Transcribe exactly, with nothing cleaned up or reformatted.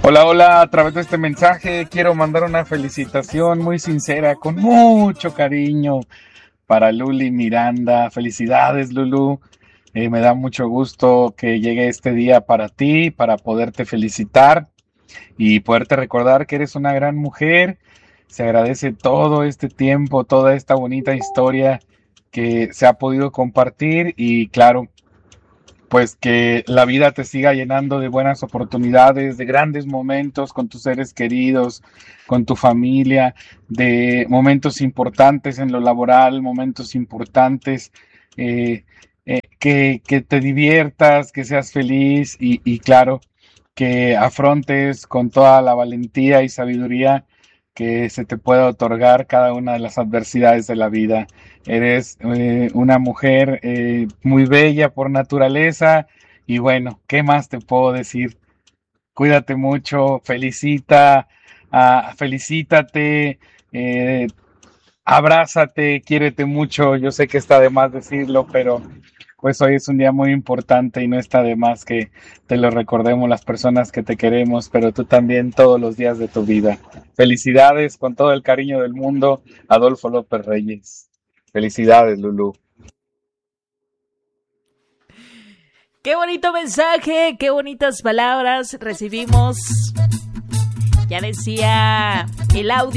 Hola, hola, a través de este mensaje quiero mandar una felicitación muy sincera, con mucho cariño para Luli Miranda. Felicidades, Lulu. Eh, me da mucho gusto que llegue este día para ti, para poderte felicitar y poderte recordar que eres una gran mujer. Se agradece todo este tiempo, toda esta bonita historia que se ha podido compartir y claro, pues que la vida te siga llenando de buenas oportunidades, de grandes momentos con tus seres queridos, con tu familia, de momentos importantes en lo laboral, momentos importantes, eh, eh, que, que te diviertas, que seas feliz y, y claro, que afrontes con toda la valentía y sabiduría que se te pueda otorgar cada una de las adversidades de la vida. Eres eh, una mujer eh, muy bella por naturaleza y bueno, ¿qué más te puedo decir? Cuídate mucho, felicita, ah, felicítate, eh, abrázate, quiérete mucho. Yo sé que está de más decirlo, pero pues hoy es un día muy importante y no está de más que te lo recordemos las personas que te queremos, pero tú también todos los días de tu vida. Felicidades con todo el cariño del mundo, Adolfo López Reyes. Felicidades, Lulú. Qué bonito mensaje, qué bonitas palabras recibimos. Ya decía el audio.